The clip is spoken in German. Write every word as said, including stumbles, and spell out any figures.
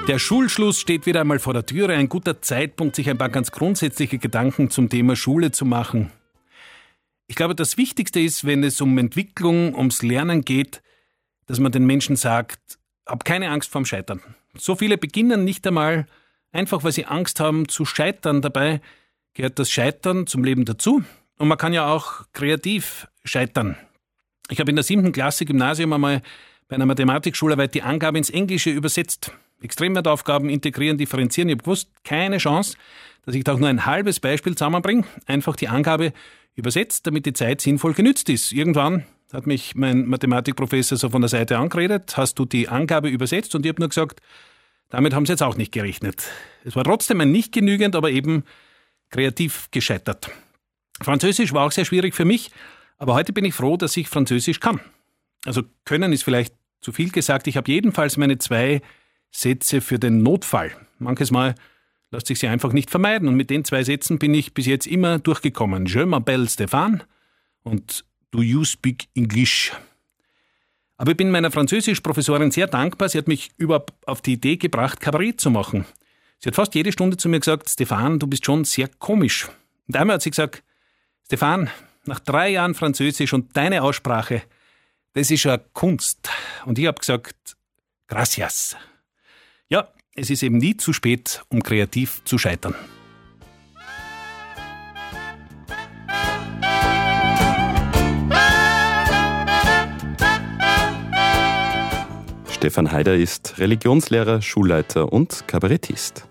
Der Schulschluss steht wieder einmal vor der Türe. Ein guter Zeitpunkt, sich ein paar ganz grundsätzliche Gedanken zum Thema Schule zu machen. Ich glaube, das Wichtigste ist, wenn es um Entwicklung, ums Lernen geht, dass man den Menschen sagt, hab keine Angst vorm Scheitern. So viele beginnen nicht einmal, einfach weil sie Angst haben zu scheitern. Dabei gehört das Scheitern zum Leben dazu. Und man kann ja auch kreativ scheitern. Ich habe in der siebten Klasse Gymnasium einmal bei einer Mathematikschularbeit die Angabe ins Englische übersetzt. Extremwertaufgaben integrieren, differenzieren. Ich habe gewusst, keine Chance, dass ich da auch nur ein halbes Beispiel zusammenbringe. Einfach die Angabe übersetzt, damit die Zeit sinnvoll genützt ist. Irgendwann hat mich mein Mathematikprofessor so von der Seite angeredet, hast du die Angabe übersetzt? Und ich habe nur gesagt, damit haben sie jetzt auch nicht gerechnet. Es war trotzdem ein nicht genügend, aber eben kreativ gescheitert. Französisch war auch sehr schwierig für mich, aber heute bin ich froh, dass ich Französisch kann. Also können ist vielleicht zu viel gesagt. Ich habe jedenfalls meine zwei Sätze für den Notfall. Manches Mal lässt sich sie einfach nicht vermeiden. Und mit den zwei Sätzen bin ich bis jetzt immer durchgekommen. Je m'appelle Stéphane und Do you speak English? Aber ich bin meiner Französischprofessorin sehr dankbar. Sie hat mich überhaupt auf die Idee gebracht, Kabarett zu machen. Sie hat fast jede Stunde zu mir gesagt, Stéphane, du bist schon sehr komisch. Und einmal hat sie gesagt, Stéphane, nach drei Jahren Französisch und deine Aussprache, das ist eine Kunst. Und ich habe gesagt, gracias. Ja, es ist eben nie zu spät, um kreativ zu scheitern. Stefan Haider ist Religionslehrer, Schulleiter und Kabarettist.